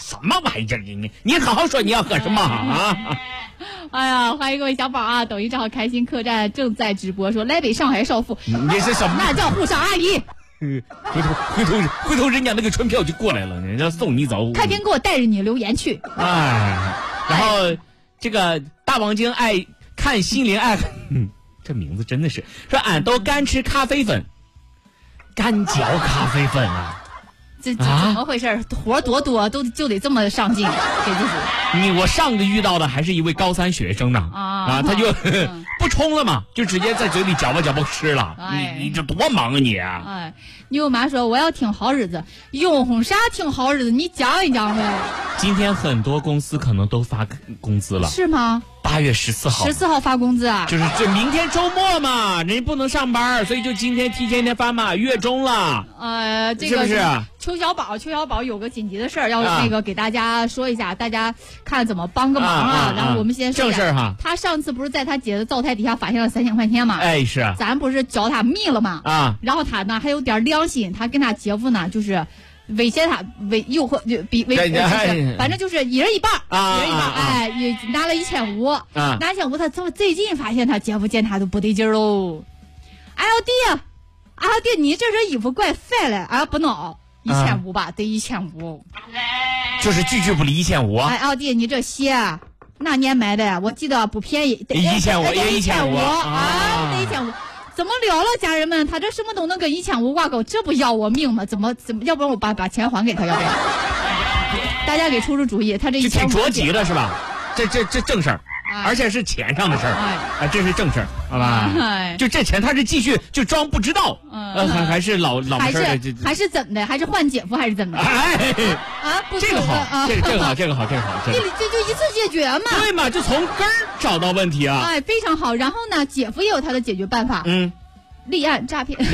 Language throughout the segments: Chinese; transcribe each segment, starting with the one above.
什么玩意儿？你好好说，你要喝什么啊？ 哎呀，欢迎各位小宝啊！抖音账号开心客栈正在直播，说来北上海少妇， 你是什么？ 那叫沪上阿姨。 回头人家那个船票就过来了，人家送你走。 开篇给我带着你留言去。 哎，然后这个大王精爱看心灵爱，这名字真的是说俺都干吃咖啡粉，干嚼咖啡粉啊。 这怎么回事？活多多都就得这么上进给自己。 我上个遇到的还是一位高3学生呢，他就不冲了嘛，就直接在嘴里嚼吧嚼吧吃了。你这多忙啊你啊！ 哎，你有妈说我要挺好日子，用啥挺好日子？你讲一讲呗。 今天很多公司可能都发工资了， 是吗 ？8月14号 ，14号发工资啊？ 就是这明天周末嘛，人家不能上班，所以就今天提前一天发嘛，月中了。 这个是不是？ 邱小宝有个紧急的事儿要那个给大家说一下，大家看怎么帮个忙啊。然后我们先说正事儿哈。 他上次不是在他姐的灶台底下发现了3000块钱吗？ 哎，是。 咱不是教他密了吗？啊。然后他呢还有点良心，他跟他姐夫呢就是威胁他诱惑就反正就是一人一半，一人一半，哎，也拿了1500，拿1500，他最近发现他姐夫见他都不对劲喽。哎呦弟，你这身衣服怪废了啊，不能1500吧，得1500， 就是句不离1500。 哎，奥弟，你这鞋那年买的，我记得不便宜，得 1500，也1500 啊，得1500。怎么了了，家人们？他这什么都能跟1500挂钩，这不要我命吗？怎么？要不然我把钱还给他，要不然？大家给出主意，他这1500 挺着急的是吧？这正事儿。而且是钱上的事儿，哎，这是正事儿，好吧？就这钱他是继续就装不知道，还是老事儿， 还是怎的？还是换姐夫还是怎的？ 哎， 不这个好，这个好， 这就一次解决嘛？ 对嘛，就从根儿找到问题啊！ 哎，非常好。然后呢，姐夫也有他的解决办法，立案诈骗。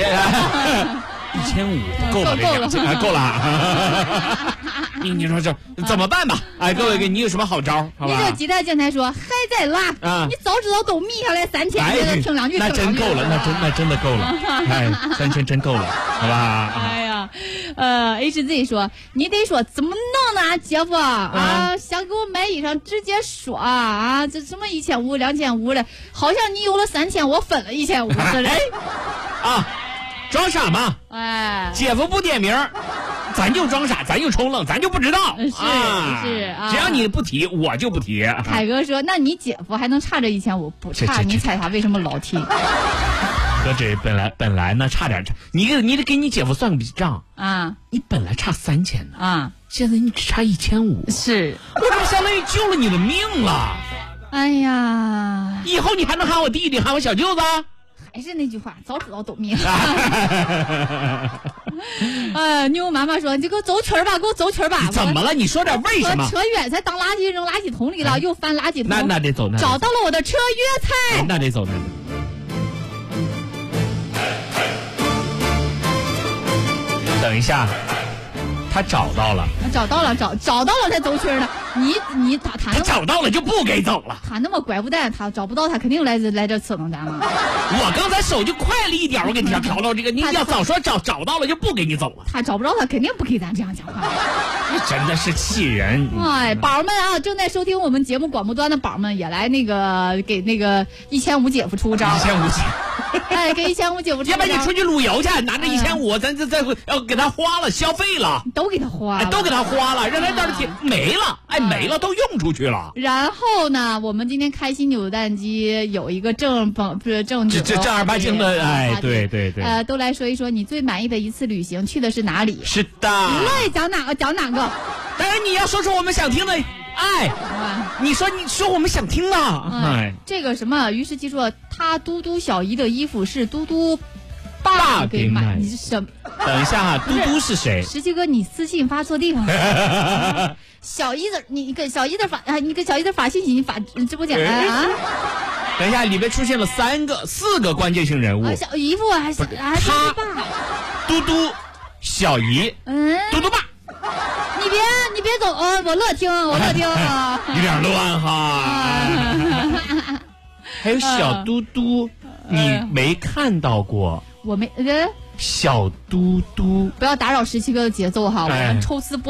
1500够了，够了。你说这怎么办吧？哎，各位，你有什么好招？好吧？ 你这吉他电台说还在拉啊！你早知道都密下来3000，听两句， 那真够了，那真的够了。哎，3000真够了，好吧？ 哎呀，HZ 说你得说怎么弄呢，姐夫啊，想给我买衣裳直接说啊，这什么1500、2500的，好像你有了3000，我分了1500似的。 啊。装傻嘛！ 哎， 姐夫不点名，咱就装傻，咱就冲愣，咱就不知道。 是啊， 只要你不提，我就不提。 凯哥说：“那你姐夫还能差这1500？不差，你猜他为什么老提？” 哥，这本来呢差点，你得给你姐夫算个笔账啊！ 你本来差3000呢啊， 现在你只差1500， 是我这相当于救了你的命了。 哎呀， 以后你还能喊我弟弟，喊我小舅子？ 还是那句话，早知道都明。妞妈妈说：“你给我走曲儿吧，给我走曲儿吧。” 怎么了？你说点为什么？ 车远才当垃圾扔垃圾桶里了，又翻垃圾桶。 那得走， 找到了我的车约菜。 那得走。等一下，他找到了， 找到了才走曲儿呢。他找到了就不给走了。 他那么怪不得，他找不到，他肯定来这刺弄咱们。 我刚才手就快了一点，我给你调到这个，你要早说找到了就不给你走了。 他找不着，他肯定不给咱这样讲话。 你真的是气人！ 哎，宝们啊，正在收听我们节目广播端的宝们也来给那个1500姐夫出招。 1500姐。 哎，给1500姐夫出招。 要不然你出去旅游去，拿着1500，咱再要给他花了，消费了， 都给他花了， 都给他花了，让他到这没了，没了，都用出去了。 然后呢，我们今天开心扭蛋机有一个正儿八经的，哎，对， 都来说一说你最满意的一次旅行去的是哪里？ 是的， 乐意讲哪个？ 当然你要说出我们想听的。哎，你说我们想听的。哎， 这个什么？于是记说他嘟嘟小姨的衣服是嘟嘟爸给买。你是什么？ 等一下哈，嘟嘟是谁 ？17哥，你私信发错地方了。小姨子，你跟小姨子发信息，你发直播间来啊。 等一下，里面出现了4个关键性人物。 小姨夫还是他爸？ 嘟嘟小姨，嘟嘟爸。 你别走，我乐听。 有点乱哈。还有小嘟嘟，你没看到过？ 我没小嘟嘟， 不要打扰17哥的节奏哈，我们抽丝剥